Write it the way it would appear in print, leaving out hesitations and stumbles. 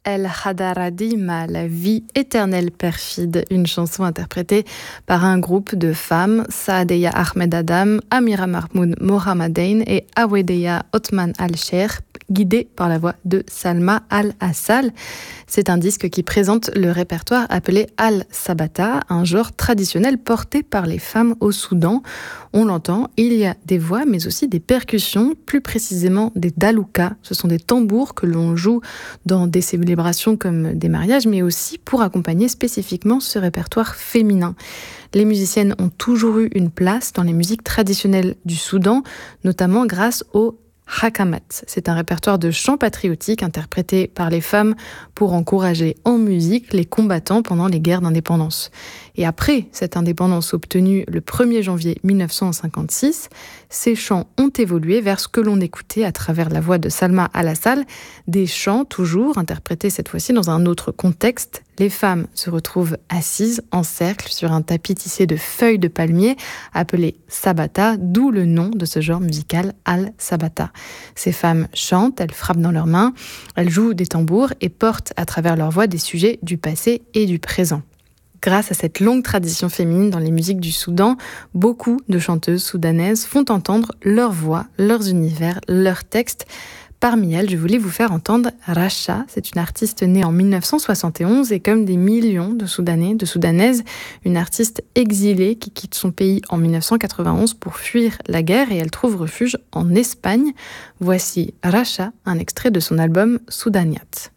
El Hadaradima, la vie éternelle perfide, une chanson interprétée par un groupe de femmes, Saadeya Ahmed Adam, Amira Mahmoud Mohammedain et Awedeya Othman Al-Sheikh, guidée par la voix de Salma Al-Assal. C'est un disque qui présente le répertoire appelé Al-Sabata, un genre traditionnel porté par les femmes au Soudan. On l'entend, il y a des voix mais aussi des percussions, plus précisément des daloukas. Ce sont des tambours que l'on joue dans des célébrations comme des mariages, mais aussi pour accompagner spécifiquement ce répertoire féminin. Les musiciennes ont toujours eu une place dans les musiques traditionnelles du Soudan, notamment grâce au Hakamat. C'est un répertoire de chants patriotiques interprétés par les femmes pour encourager en musique les combattants pendant les guerres d'indépendance. Et après cette indépendance obtenue le 1er janvier 1956, ces chants ont évolué vers ce que l'on écoutait à travers la voix de Salma Al-Assal, des chants toujours interprétés cette fois-ci dans un autre contexte. Les femmes se retrouvent assises en cercle sur un tapis tissé de feuilles de palmier appelé sabata, d'où le nom de ce genre musical Al-Sabata. Ces femmes chantent, elles frappent dans leurs mains, elles jouent des tambours et portent à travers leur voix des sujets du passé et du présent. Grâce à cette longue tradition féminine dans les musiques du Soudan, beaucoup de chanteuses soudanaises font entendre leur voix, leurs univers, leurs textes. Parmi elles, je voulais vous faire entendre Rasha. C'est une artiste née en 1971 et comme des millions de Soudanais, de Soudanaises, une artiste exilée qui quitte son pays en 1991 pour fuir la guerre et elle trouve refuge en Espagne. Voici Rasha, un extrait de son album Soudaniat.